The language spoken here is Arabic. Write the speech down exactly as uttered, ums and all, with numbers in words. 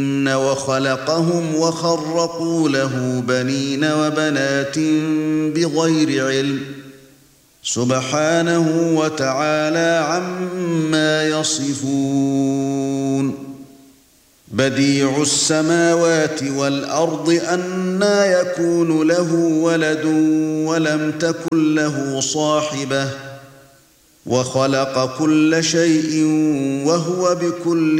وخلقهم وخرقوا له بنين وبنات بغير علم سبحانه وتعالى عما يصفون بديع السماوات والأرض أنى يكون له ولد ولم تكن له صاحبة وخلق كل شيء وهو بكل